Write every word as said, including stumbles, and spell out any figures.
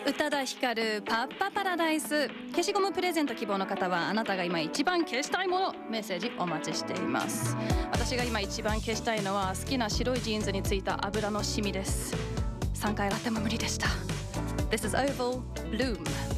宇多田ヒカルパッパパラダイス。消しゴムプレゼント希望の方はあなたが今一番消したいもの、メッセージお待ちしています。私が今一番消したいのは好きな白いジーンズについた油のシミです。さんかい洗っても無理でした。 This is Oval Bloom